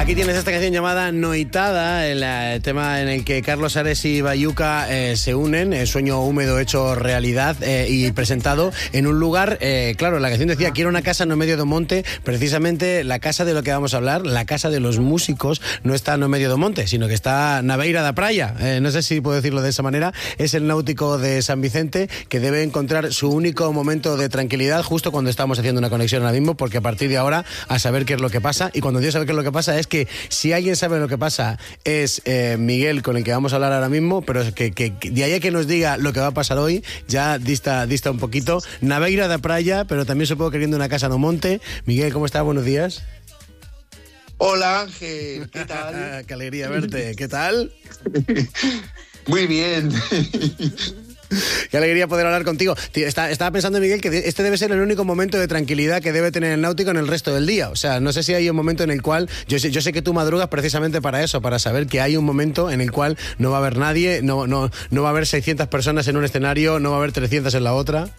Aquí tienes esta canción llamada Noitada, el tema en el que Carlos Ares y Bayuca se unen, sueño húmedo hecho realidad y presentado en un lugar, claro, la canción decía, quiero una casa no medio do monte, precisamente la casa de lo que vamos a hablar, la casa de los músicos, no está no medio do monte, sino que está na beira da praia, no sé si puedo decirlo de esa manera, es el náutico de San Vicente que debe encontrar su único momento de tranquilidad justo cuando estamos haciendo una conexión ahora mismo, porque a partir de ahora a saber qué es lo que pasa, y cuando Dios sabe qué es lo que pasa es que si alguien sabe lo que pasa es Miguel, con el que vamos a hablar ahora mismo, pero es que de ahí a que nos diga lo que va a pasar hoy, ya dista un poquito. Na beira da praia, pero también supongo queriendo una casa no monte. Miguel, ¿cómo estás? Buenos días. Hola Ángel, ¿qué tal? Qué alegría verte, ¿qué tal? Muy bien. Qué alegría poder hablar contigo. Estaba pensando, Miguel, que este debe ser el único momento de tranquilidad que debe tener el náutico en el resto del día. O sea, no sé si hay un momento en el cual... Yo sé que tú madrugas precisamente para eso, para saber que hay un momento en el cual no va a haber nadie, no va a haber 600 personas en un escenario, no va a haber 300 en la otra.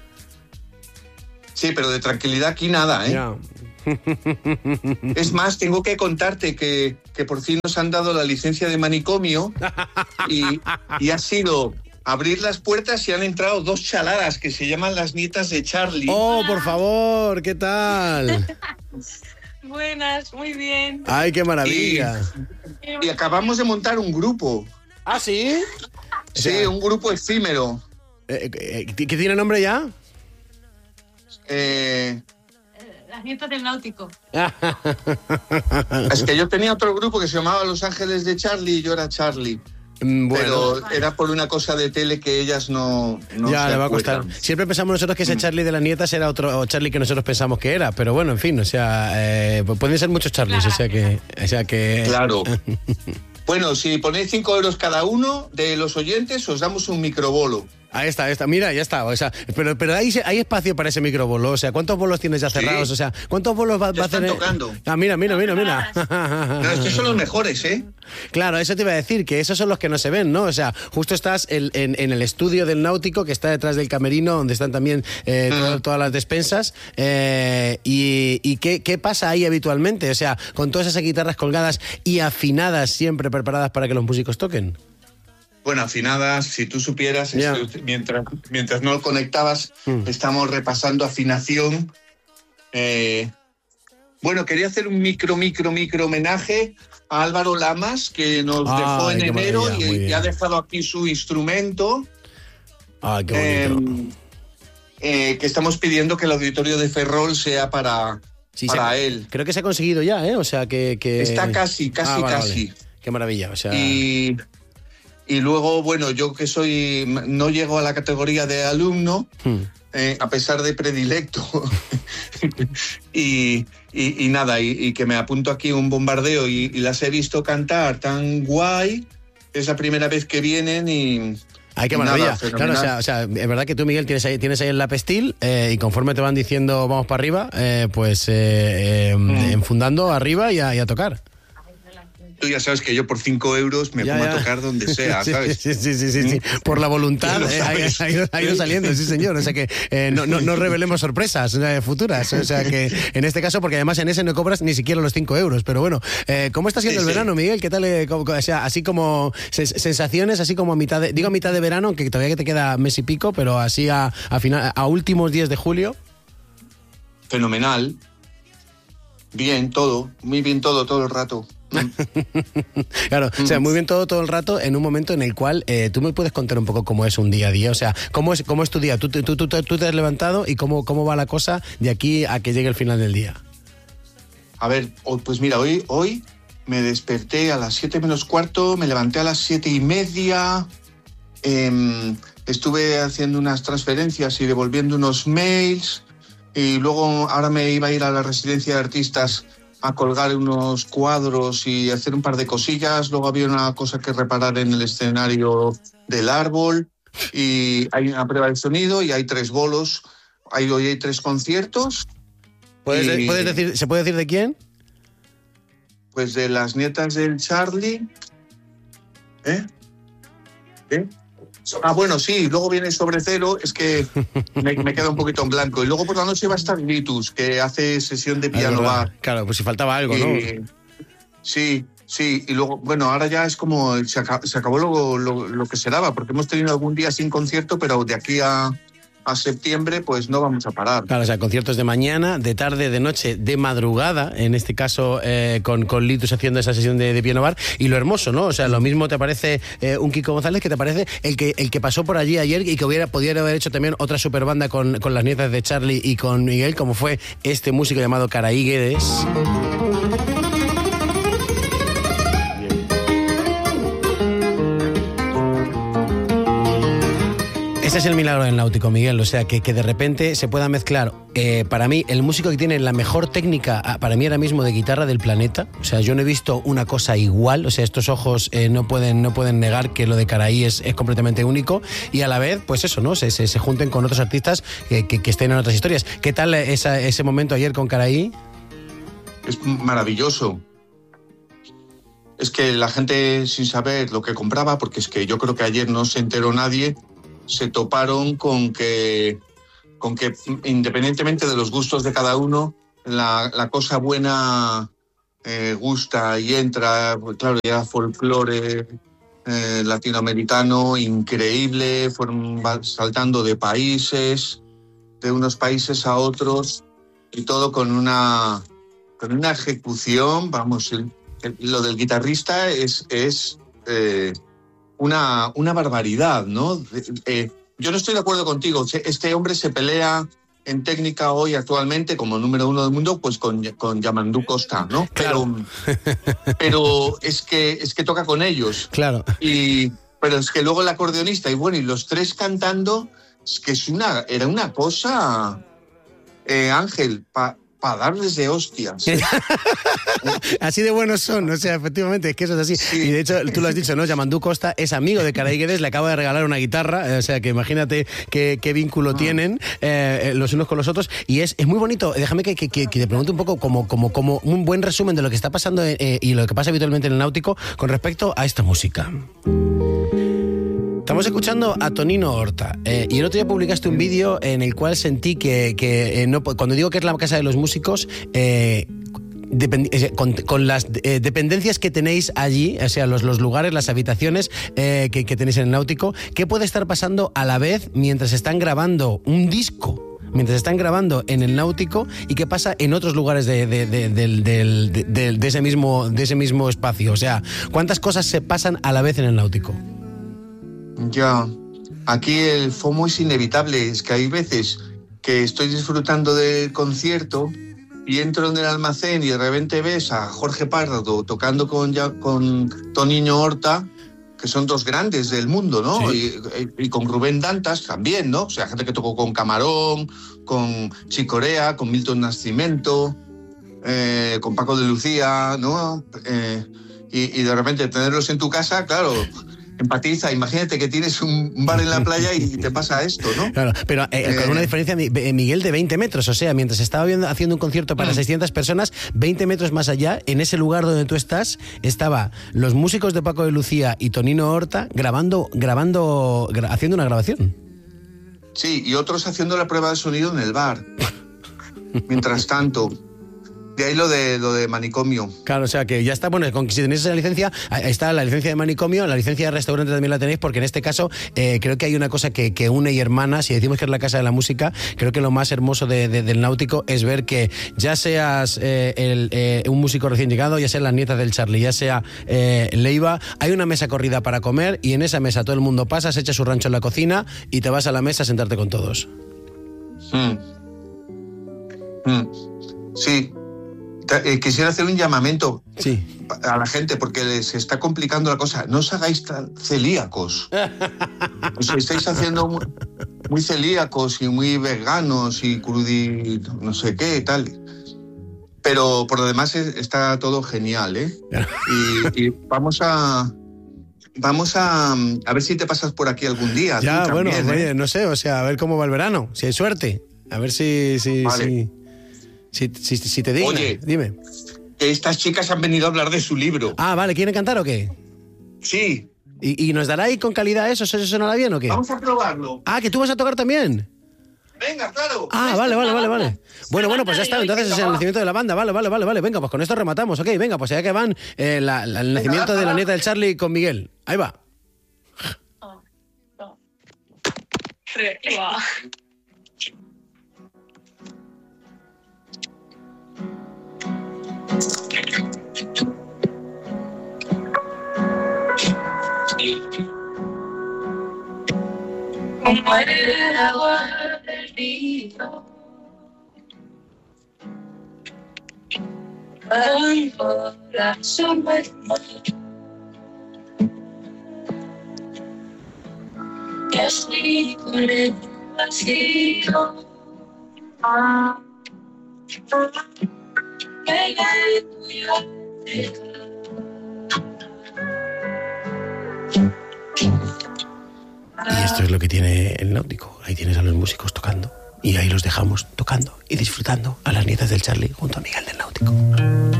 Sí, pero de tranquilidad aquí nada, ¿eh? Ya. Es más, tengo que contarte que por fin nos han dado la licencia de manicomio y ha sido... abrir las puertas y han entrado dos chaladas que se llaman las nietas de Charlie. ¡Oh, por favor! ¿Qué tal? Buenas, muy bien. ¡Ay, qué maravilla! Y acabamos de montar un grupo. ¿Ah, sí? Sí, un grupo efímero. ¿Qué tiene nombre ya? Las nietas del náutico. Es que yo tenía otro grupo que se llamaba Los Ángeles de Charlie y yo era Charlie. Bueno. Pero era por una cosa de tele que ellas no ya, se le va a acuerdan. costar. Siempre pensamos nosotros que ese Charlie de las nietas era otro Charlie que nosotros pensamos que era, pero bueno, en fin, o sea, pueden ser muchos Charlies, Claro. o sea que... Claro. Bueno, si ponéis 5 euros cada uno de los oyentes, os damos un microbolo. Ahí está, mira, ya está, o sea, pero hay espacio para ese microbolo, o sea, ¿cuántos bolos tienes ya cerrados? Sí. O sea, ¿cuántos bolos va a hacer? Están tocando. Ah, mira. No, estos son los mejores, ¿eh? Claro, eso te iba a decir, que esos son los que no se ven, ¿no? O sea, justo estás en el estudio del náutico, que está detrás del camerino, donde están también todas las despensas, y ¿qué pasa ahí habitualmente? O sea, con todas esas guitarras colgadas y afinadas, siempre preparadas para que los músicos toquen. Bueno, afinadas, si tú supieras, Ya. mientras no lo conectabas, estamos repasando afinación. Bueno, quería hacer un micro homenaje a Álvaro Lamas, que nos dejó en qué enero maravilla, muy y bien. ha dejado aquí su instrumento. Ay, qué bonito. Que estamos pidiendo que el auditorio de Ferrol sea para él. Creo que se ha conseguido ya, ¿eh? O sea, que... Está casi. Vale. Qué maravilla, o sea... Y luego, bueno, yo que no llego a la categoría de alumno, a pesar de predilecto, y nada, y que me apunto aquí un bombardeo y las he visto cantar tan guay, es la primera vez que vienen y... Ay, qué maravilla. Claro, o sea, es verdad que tú, Miguel, tienes ahí el Lapestil y conforme te van diciendo vamos para arriba, enfundando arriba y a tocar. Tú ya sabes que yo por 5 euros me pongo a tocar donde sea, ¿sabes? Sí. Por la voluntad ha ido saliendo, sí, señor. O sea que no revelemos sorpresas futuras. O sea que en este caso, porque además en ese no cobras ni siquiera los 5 euros. Pero bueno, ¿cómo está siendo el verano, Miguel? ¿Qué tal? O sea, así como sensaciones, así como a mitad de verano, que todavía que te queda mes y pico, pero así a últimos días de julio. Fenomenal. Bien, todo. Muy bien todo el rato. Claro, o sea, muy bien todo el rato en un momento en el cual tú me puedes contar un poco cómo es un día a día, o sea, cómo es tu día, tú te has levantado y cómo va la cosa de aquí a que llegue el final del día. A ver, pues mira, hoy me desperté a las 7 menos cuarto, me levanté a las 7:30, estuve haciendo unas transferencias y devolviendo unos mails, y luego ahora me iba a ir a la residencia de artistas a colgar unos cuadros y hacer un par de cosillas. Luego había una cosa que reparar en el escenario del árbol y hay una prueba de sonido y hay 3 bolos. Hoy hay 3 conciertos. ¿Se puede decir de quién? Pues de las nietas del Charlie. ¿Eh? Bueno, sí, luego viene Sobre Cero, es que me queda un poquito en blanco. Y luego por la noche va a estar Vitus, que hace sesión de piano bar. Claro, pues si faltaba algo, ¿no? Sí, y luego, bueno, ahora ya es como se acabó lo que se daba, porque hemos tenido algún día sin concierto, pero de aquí a septiembre pues no vamos a parar. Claro, o sea, conciertos de mañana, de tarde, de noche, de madrugada, en este caso con Litus haciendo esa sesión de piano bar, y lo hermoso, ¿no? O sea, lo mismo te parece un Kiko González que te parece el que pasó por allí ayer y que podría haber hecho también otra super banda con las nietas de Charlie y con Miguel, como fue este músico llamado Caraí Guedes. Ese es el milagro del náutico, Miguel, o sea, que de repente se pueda mezclar, para mí, el músico que tiene la mejor técnica, para mí ahora mismo, de guitarra del planeta. O sea, yo no he visto una cosa igual, o sea, estos ojos no pueden negar que lo de Caraí es completamente único, y a la vez, pues eso, ¿no? Se junten con otros artistas que estén en otras historias. ¿Qué tal ese momento ayer con Caraí? Es maravilloso. Es que la gente, sin saber lo que compraba, porque es que yo creo que ayer no se enteró nadie, se toparon con que independientemente de los gustos de cada uno, la cosa buena gusta y entra. Pues claro, ya folclore latinoamericano increíble, fueron saltando de unos países a otros, y todo con una ejecución, vamos, lo del guitarrista es una barbaridad, ¿no? Yo no estoy de acuerdo contigo. Este hombre se pelea en técnica hoy actualmente como número 1 del mundo, pues con Yamandu Costa, ¿no? Claro. Pero es que toca con ellos. Claro. Pero es que luego el acordeonista y los tres cantando, es que era una cosa, Ángel, para darles de hostias. Así de buenos son, o sea, efectivamente, es que eso es así. Sí. Y de hecho, tú lo has dicho, ¿no? Yamandu Costa es amigo de Caraí Guedes, le acaba de regalar una guitarra, o sea, que imagínate qué vínculo tienen los unos con los otros, y es muy bonito. Déjame que te pregunte un poco como un buen resumen de lo que está pasando y lo que pasa habitualmente en el náutico con respecto a esta música. Estamos escuchando a Tonino Horta, y el otro día publicaste un vídeo en el cual sentí que no, cuando digo que es la casa de los músicos, con las dependencias que tenéis allí, o sea, los lugares, las habitaciones que tenéis en el náutico, ¿qué puede estar pasando a la vez mientras están grabando un disco? Mientras están grabando en el náutico, y qué pasa en otros lugares de ese mismo espacio. O sea, ¿cuántas cosas se pasan a la vez en el náutico? Ya, aquí el FOMO es inevitable. Es que hay veces que estoy disfrutando del concierto y entro en el almacén y de repente ves a Jorge Pardo tocando con Tonino Horta, que son dos grandes del mundo, ¿no? Sí. Y con Rubén Dantas también, ¿no? O sea, gente que tocó con Camarón, con Chicorea, con Milton Nascimento, con Paco de Lucía, ¿no? Y de repente tenerlos en tu casa, claro, empatiza. Imagínate que tienes un bar en la playa y te pasa esto, ¿no? Claro, pero con una diferencia, Miguel, de 20 metros. O sea, mientras estaba haciendo un concierto para 600 personas, 20 metros más allá, en ese lugar donde tú estás, estaba los músicos de Paco de Lucía y Tonino Horta haciendo una grabación. Sí, y otros haciendo la prueba de sonido en el bar. Mientras tanto. De ahí lo de Manicomio. Claro, o sea que ya está, bueno, si tenéis esa licencia, está la licencia de Manicomio, la licencia de restaurante también la tenéis, porque en este caso creo que hay una cosa que une y hermana. Si decimos que es la casa de la música, creo que lo más hermoso del náutico es ver que ya seas un músico recién llegado, ya sean las nietas del Charlie, ya sea Leiva, hay una mesa corrida para comer, y en esa mesa todo el mundo pasa, se echa su rancho en la cocina y te vas a la mesa a sentarte con todos. Sí. Quisiera hacer un llamamiento a la gente, porque les está complicando la cosa. No os hagáis tan celíacos. Os estáis haciendo muy celíacos y muy veganos y no sé qué, tal. Pero por lo demás está todo genial, ¿eh? Y vamos a ver si te pasas por aquí algún día. Ya, bueno, también, oye, no sé, o sea, a ver cómo va el verano, si hay suerte. A ver si te dignas. Oye, dime. Que estas chicas han venido a hablar de su libro. Ah, vale, ¿quieren cantar o qué? Sí. ¿Y nos dará ahí con calidad eso? ¿Eso sonará bien o qué? Vamos a probarlo. Ah, ¿que tú vas a tocar también? Venga, claro. Ah, vale. Bueno, pues ya está, entonces es el nacimiento de la banda, vale. Venga, pues con esto rematamos, ok, venga, pues ya que van el nacimiento de la nieta del Charlie con Miguel. Ahí va. 1, 2, 3, va. Como el agua del río, cuando la sombra es mar, y así con el vacío, Y esto es lo que tiene el Náutico. Ahí tienes a los músicos tocando. Y ahí los dejamos tocando y disfrutando a las nietas del Charlie junto a Miguel del Náutico.